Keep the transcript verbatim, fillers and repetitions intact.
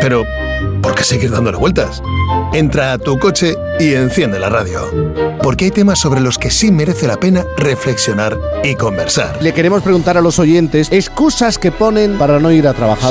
Pero, ¿por qué seguir dándole vueltas? Entra a tu coche y enciende la radio. Porque hay temas sobre los que sí merece la pena reflexionar y conversar. Le queremos preguntar a los oyentes excusas que ponen para no ir a trabajar.